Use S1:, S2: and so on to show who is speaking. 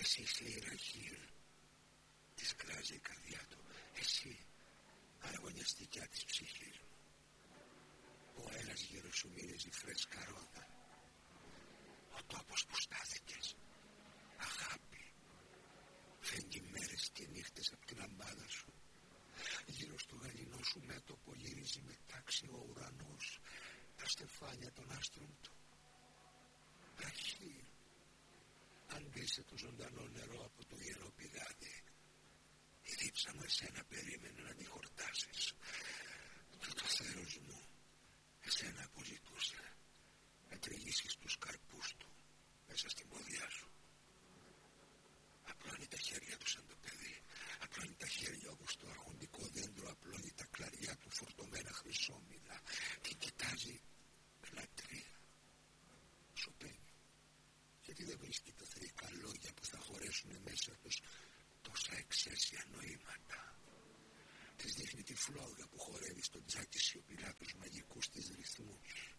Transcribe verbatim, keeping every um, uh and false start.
S1: Εσύ είσαι η Ραχήλ. Της κράζει η καρδιά του. Εσύ, αραγωνιαστικιά της ψυχής μου. Ο αέρας γύρω σου μυρίζει φρέσκα ρόδα. Ο τόπος που στάθηκες, αγάπη, φέγγει μέρες και νύχτες απ' την λαμπάδα σου. Γύρω στο γαλινό σου μέτωπο γυρίζει με τάξη ο ουρανός, τα στεφάνια των άστρων του. Ραχήλ, αντίσε το ζωντανό νερό από το ιερό πηγάδι. Η δίψα μου εσένα περίμενε να τη χορτάσεις. Και το θέρος μου εσένα αποζητούσε να τριγύσεις τους καρπούς του μέσα στην ποδιά σου. Απλώνει τα χέρια του σαν το παιδί. Απλώνει τα χέρια όπως το αρχοντικό δέντρο απλώνει τα κλαριά του φορτωμένα χρυσόμυλα. Την κοιτάζει με λατρεία. Σωπαίνει. Γιατί δεν βρίσκει τα θεϊκά λόγια που θα χωρέσουν μέσα τους τόσα εξαίσια νοήματα. Της δείχνει τη φλόγα που χορεύει στο τζάκι σιωπηλά τους μαγικούς της ρυθμούς.